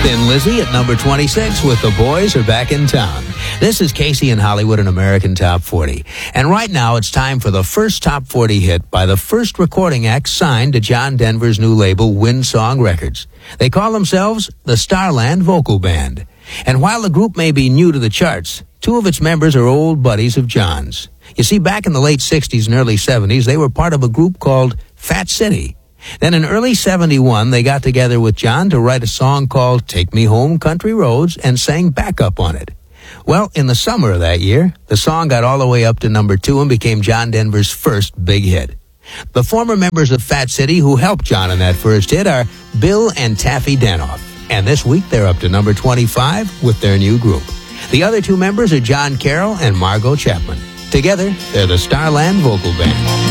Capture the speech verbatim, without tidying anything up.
Thin Lizzy at number twenty-six with The Boys Are Back in Town. This is Casey in Hollywood, an American Top forty. And right now it's time for the first Top forty hit by the first recording act signed to John Denver's new label, Windsong Records. They call themselves the Starland Vocal Band. And while the group may be new to the charts, two of its members are old buddies of John's. You see, back in the late sixties and early seventies, they were part of a group called Fat City. Then in early seventy-one, they got together with John to write a song called Take Me Home, Country Roads, and sang backup on it. Well, in the summer of that year, the song got all the way up to number two and became John Denver's first big hit. The former members of Fat City who helped John in that first hit are Bill and Taffy Danoff. And this week, they're up to number twenty-five with their new group. The other two members are John Carroll and Margot Chapman. Together, they're the Starland Vocal Band.